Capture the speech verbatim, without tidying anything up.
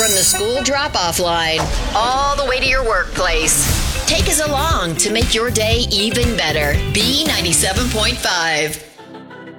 From the school drop-off line all the way to your workplace. Take us along to make your day even better. B ninety-seven point five.